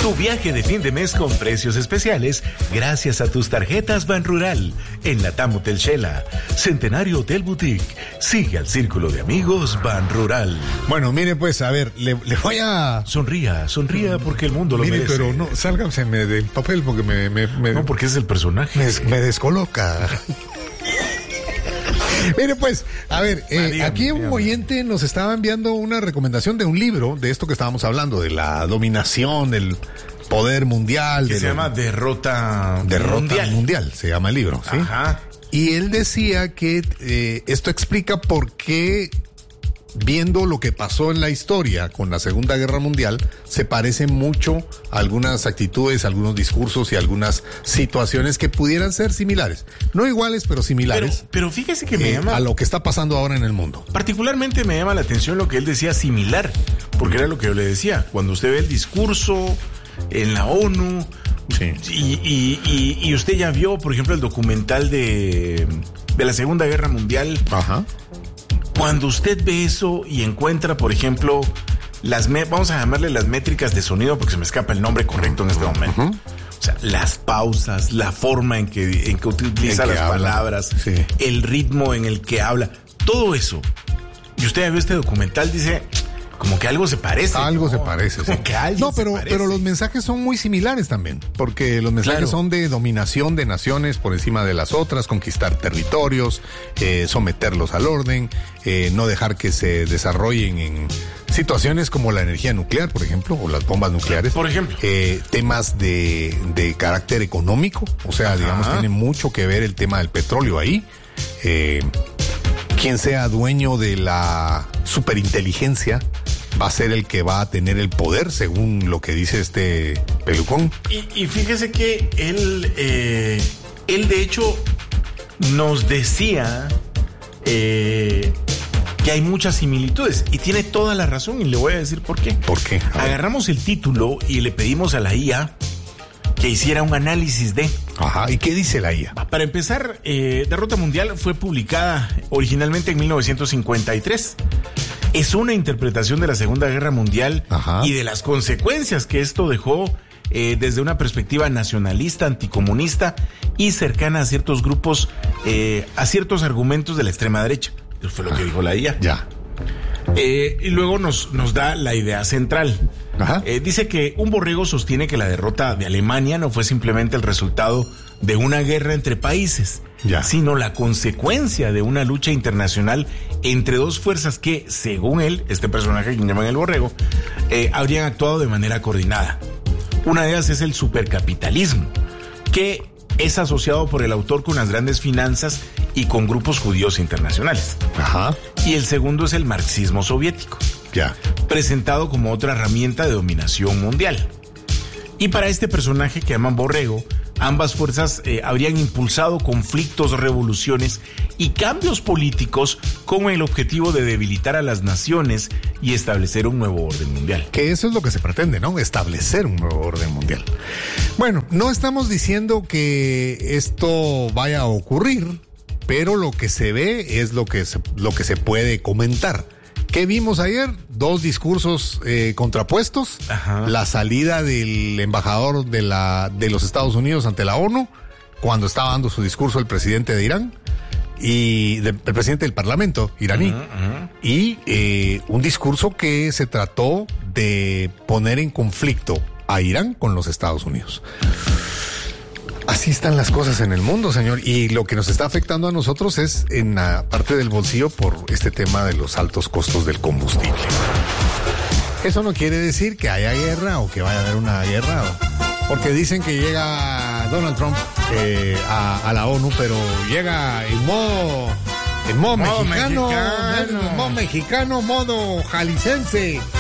Tu viaje de fin de mes con precios especiales gracias a tus tarjetas Banrural en Latam Hotel Shela, Centenario Hotel Boutique. Sigue al círculo de amigos Banrural. Bueno, mire pues, a ver, le voy a... Sonría porque el mundo lo merece. Pero no, sálganseme del papel porque No, porque es el personaje. Me descoloca. Mire pues, a ver, aquí un oyente nos estaba enviando una recomendación de un libro, de esto que estábamos hablando, de la dominación, del poder mundial. Que se llama Derrota Mundial, se llama el libro, ¿sí? Ajá. Y él decía que esto explica por qué, viendo lo que pasó en la historia con la Segunda Guerra Mundial, se parece mucho a algunas actitudes, algunos discursos y algunas situaciones que pudieran ser similares. No iguales, pero similares. Pero fíjese que me llama... a lo que está pasando ahora en el mundo. Particularmente me llama la atención lo que él decía similar, porque era lo que yo le decía. Cuando usted ve el discurso en la ONU, sí, y usted ya vio, por ejemplo, el documental de la Segunda Guerra Mundial. Ajá. Cuando usted ve eso y encuentra, por ejemplo, vamos a llamarle las métricas de sonido porque se me escapa el nombre correcto en este momento. Uh-huh. O sea, las pausas, la forma en que utiliza las palabras, sí, el ritmo en el que habla, todo eso. Y usted ya vio este documental, dice... Como que algo se parece. Algo se parece, sí. Pero los mensajes son muy similares también, porque los mensajes son de dominación de naciones por encima de las otras, conquistar territorios, someterlos al orden, no dejar que se desarrollen en situaciones como la energía nuclear, por ejemplo, o las bombas nucleares. Por ejemplo. Temas de carácter económico, o sea, digamos, tiene mucho que ver el tema del petróleo ahí. Quien sea dueño de la superinteligencia va a ser el que va a tener el poder, según lo que dice este pelucón. Y fíjese que él de hecho nos decía que hay muchas similitudes y tiene toda la razón, y le voy a decir por qué. ¿Por qué? Agarramos el título y le pedimos a la IA que hiciera un análisis de... Ajá, ¿y qué dice la IA? Para empezar, Derrota Mundial fue publicada originalmente en 1953. Es una interpretación de la Segunda Guerra Mundial. Ajá. Y de las consecuencias que esto dejó desde una perspectiva nacionalista, anticomunista y cercana a ciertos grupos, a ciertos argumentos de la extrema derecha. Eso fue lo que dijo la IA. Ya. Y luego nos da la idea central. Ajá. Dice que un borrego sostiene que la derrota de Alemania no fue simplemente el resultado de una guerra entre países, sino la consecuencia de una lucha internacional entre dos fuerzas que, según él, este personaje que llaman el borrego, habrían actuado de manera coordinada. Una de ellas es el supercapitalismo, que es asociado por el autor con las grandes finanzas y con grupos judíos internacionales. Ajá. Y el segundo es el marxismo soviético, presentado como otra herramienta de dominación mundial. Y para este personaje que llaman borrego, ambas fuerzas habrían impulsado conflictos, revoluciones y cambios políticos con el objetivo de debilitar a las naciones y establecer un nuevo orden mundial. Que eso es lo que se pretende, ¿no? Establecer un nuevo orden mundial. Bueno, no estamos diciendo que esto vaya a ocurrir, pero lo que se ve es lo que se puede comentar. ¿Qué vimos ayer? Dos discursos contrapuestos. Ajá. La salida del embajador de los Estados Unidos ante la ONU, cuando estaba dando su discurso el presidente de Irán, y el presidente del Parlamento iraní. Uh-huh. Y un discurso que se trató de poner en conflicto a Irán con los Estados Unidos. Así están las cosas en el mundo, señor. Y lo que nos está afectando a nosotros es en la parte del bolsillo por este tema de los altos costos del combustible. Eso no quiere decir que haya guerra o que vaya a haber una guerra, porque dicen que llega Donald Trump a la ONU, pero llega en modo mexicano, modo jalicense.